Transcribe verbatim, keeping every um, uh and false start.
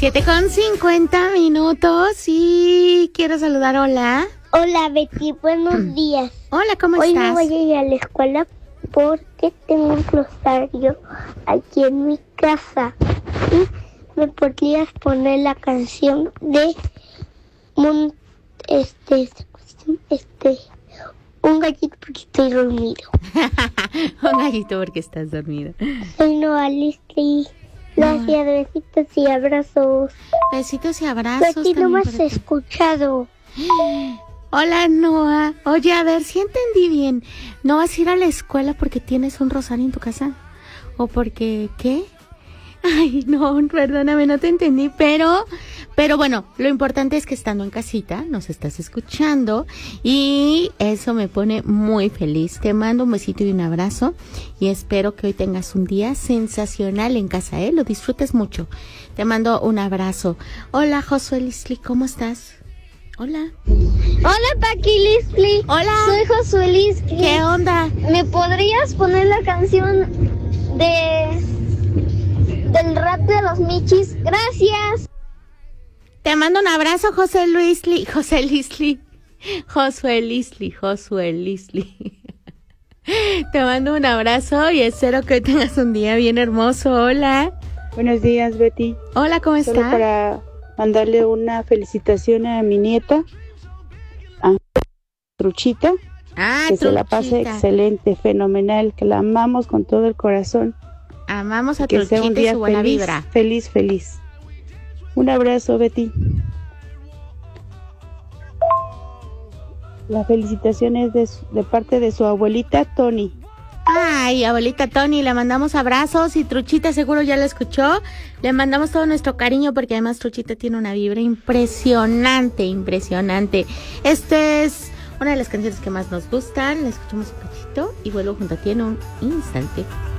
Siete con cincuenta minutos y quiero saludar, hola. Hola Betty, buenos días. Hola, ¿cómo Hoy estás? Hoy no voy a ir a la escuela porque tengo un glosario aquí en mi casa. Y me podrías poner la canción de un, este, este, un gallito porque estoy dormido. Un gallito porque estás dormido. Soy Noah Leslie. Gracias, besitos y abrazos. Besitos y abrazos. Betty, no me has escuchado. Hola, Noah. Oye, a ver, si entendí bien. ¿No vas a ir a la escuela porque tienes un rosario en tu casa? ¿O porque qué? Ay, no, perdóname, no te entendí, pero, pero bueno, lo importante es que estando en casita nos estás escuchando y eso me pone muy feliz. Te mando un besito y un abrazo y espero que hoy tengas un día sensacional en casa, ¿eh? Lo disfrutes mucho. Te mando un abrazo. Hola, Josué Leslie, ¿cómo estás? Hola. Hola, Paqui Leslie. Hola. Soy Josué Leslie. ¿Qué onda? ¿Me podrías poner la canción de del rap de los Michis? Gracias. Te mando un abrazo, José Leslie. José Leslie. Josué Leslie. Josué Leslie. Te mando un abrazo y espero que tengas un día bien hermoso. Hola. Buenos días, Betty. Hola, ¿cómo estás? Solo para mandarle una felicitación a mi nieta, a Truchita, ah, que Truchita. se la pase excelente, fenomenal, que la amamos con todo el corazón. Amamos a que Truchita sea un día y su buena feliz, vibra. Feliz, feliz. Un abrazo, Betty. La felicitación es de, su, de parte de su abuelita Tony. Ay, abuelita Tony, le mandamos abrazos y Truchita seguro ya la escuchó. Le mandamos todo nuestro cariño porque además Truchita tiene una vibra impresionante, impresionante. Esta es una de las canciones que más nos gustan. La escuchamos un cachito y vuelvo junto a ti en un instante.